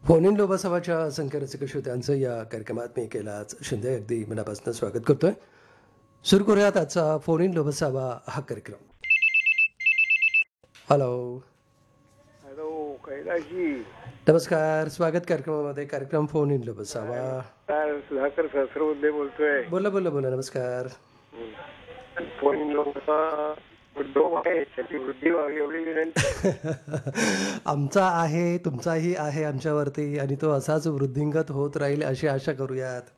Phone in लोकसभाच्या असंख्य रसिक श्रोत्यांचं या कार्यक्रमात मी कैलास शिंदे अगदी मनापासून स्वागत करतोय. सुरू करूयात आजचा फोन इन लोकसभा हा कार्यक्रम. हॅलो. हॅलो कैलासजी. नमस्कार. स्वागत कार्यक्रमामध्ये. कार्यक्रम फोन इन लोकसभा. नमस्कार, सुधाकर सहस्रबुद्धे बोलतोय. बोला बोला बोला. नमस्कार. फोन लोकांचा उद्योग आहे, त्याची वृद्धी व्हावी एवढी विनंती. आमचा आहे, तुमचाही आहे आमच्यावरती आणि तो असाच वृद्धिंगत होत राहील अशी आशा करूयात.